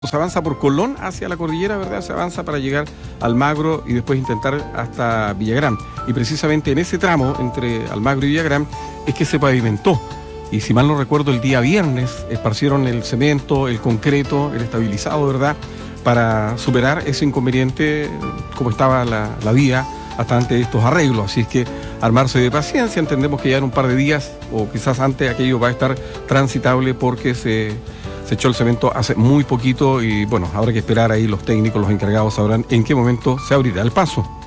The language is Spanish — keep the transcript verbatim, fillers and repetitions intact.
Se avanza por Colón hacia la cordillera, ¿verdad? Se avanza para llegar al Almagro y después intentar hasta Villagrán. Y precisamente en ese tramo entre Almagro y Villagrán es que se pavimentó. Y si mal no recuerdo, el día viernes esparcieron el cemento, el concreto, el estabilizado, ¿verdad? Para superar ese inconveniente, como estaba la, la vía hasta antes de estos arreglos. Así es que armarse de paciencia, entendemos que ya en un par de días o quizás antes aquello va a estar transitable porque se... Se echó el cemento hace muy poquito y bueno, habrá que esperar ahí, los técnicos, los encargados sabrán en qué momento se abrirá el paso.